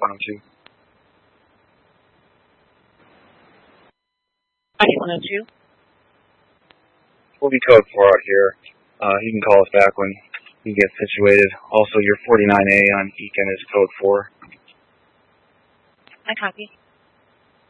102. 102. We'll be code 4 out here. You can call us back when you get situated. Also, your 49A on Eakin is code 4. I copy.